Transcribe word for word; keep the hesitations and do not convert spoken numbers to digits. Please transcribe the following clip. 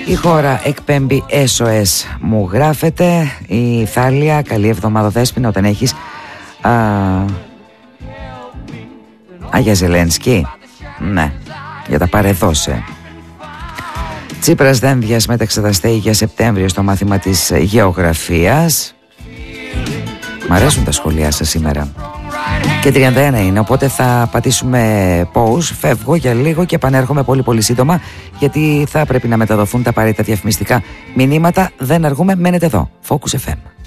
Η χώρα εκπέμπει ες ο ες, μου γράφεται. Η Θάλια, καλή εβδομάδα Δέσποινα, όταν έχεις α, Αγία Ζελένσκι. Ναι, για τα παρεδώσε. Τσίπρας δεν διασμέταξε για Σεπτέμβριο στο μάθημα της γεωγραφίας. Μ' αρέσουν τα σχόλιά σας σήμερα. Και τριάντα ένα είναι, οπότε θα πατήσουμε pause, φεύγω για λίγο και επανέρχομαι πολύ πολύ σύντομα, γιατί θα πρέπει να μεταδοθούν τα απαραίτητα διαφημιστικά μηνύματα. Δεν αργούμε, μένετε εδώ. Focus εφ εμ.